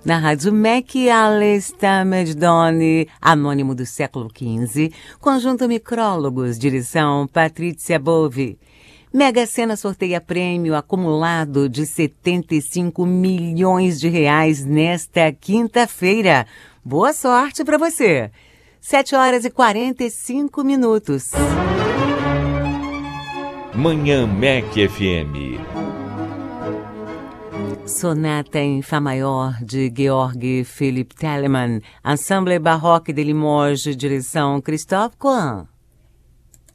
Na Rádio MEC, Alesta Mejdoni, anônimo do século XV, conjunto Micrólogos, direção Patrícia Bove. Mega Sena sorteia prêmio acumulado de 75 milhões de reais nesta quinta-feira. Boa sorte para você! 7h45. Manhã MEC FM. Sonata em Fá maior de Georg Philipp Telemann, Ensemble Baroque de Limoges, direção Christophe Coin.